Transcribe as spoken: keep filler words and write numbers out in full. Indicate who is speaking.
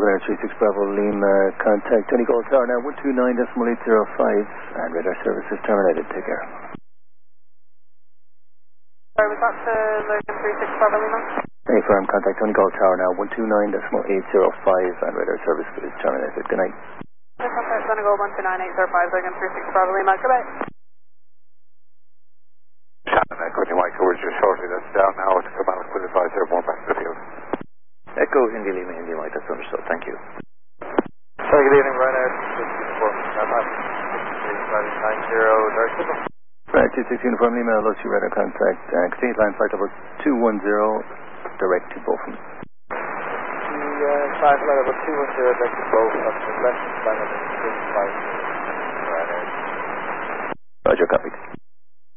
Speaker 1: Air three six Bravo Lima, contact Tony Gold Tower now one two nine decimal eight zero five, and radar service is terminated. Take care.
Speaker 2: Sorry, was that to Logan three six Bravo Lima?
Speaker 1: Hey, firm, contact Tony Gold Tower now one two nine decimal eight zero five, and radar service is terminated. Good night.
Speaker 2: Contact Tony Gold one two nine eight zero five, Logan three six Bravo Lima. Goodbye.
Speaker 3: Shannon, uh, Courtney White towards you shortly. That's down now. It's come out with advice airborne back to the field.
Speaker 4: Echo Indy Lima, Indy White, that's understood. Thank you.
Speaker 3: Sorry, good evening, Ryanair six four, six five nine zero, direct signal.
Speaker 1: Right, two six Uniform Lima, Lucy radar contact, uh, continue line flight level two one zero, direct to Beaufort.
Speaker 3: The uh, flight level two one zero, direct to Beaufort, up to left, line level six five, Ryanair.
Speaker 1: Roger, copy.